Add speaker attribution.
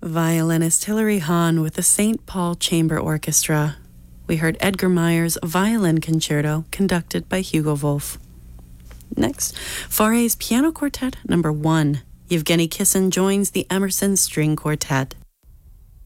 Speaker 1: violinist Hilary Hahn with the St. Paul Chamber Orchestra. We heard Edgar Meyer's Violin Concerto, conducted by Hugo Wolf. Next, Fauré's Piano Quartet No. 1. Yevgeny Kissin joins the Emerson String Quartet.